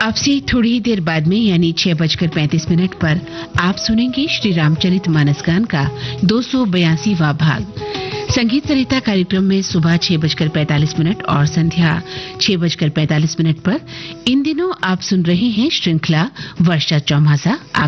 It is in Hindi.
आपसे थोड़ी ही देर बाद में यानी 6:35 पर आप सुनेंगे श्री रामचरित मानस गान का 282वां भाग। संगीत सरिता कार्यक्रम में सुबह 6:45 और संध्या 6:45 पर इन दिनों आप सुन रहे हैं श्रृंखला वर्षा चौमासा।